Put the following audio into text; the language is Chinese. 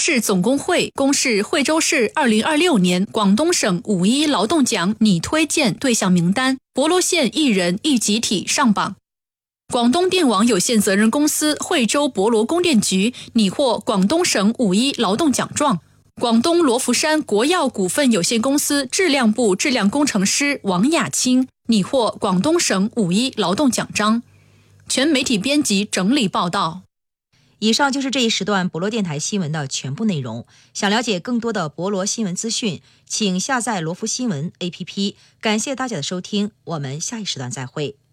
市总工会公示惠州市2026年广东省5·1劳动奖拟推荐对象名单，博罗县1人1集体上榜。广东电网有限责任公司惠州博罗供电局拟获广东省5·1劳动奖状。广东罗浮山国药股份有限公司质量部质量工程师王亚青拟获广东省5·1劳动奖章。全媒体编辑整理报道。 以上就是这一时段博罗电台新闻的全部内容。想了解更多的博罗新闻资讯，请下载罗浮新闻 APP。感谢大家的收听，我们下一时段再会。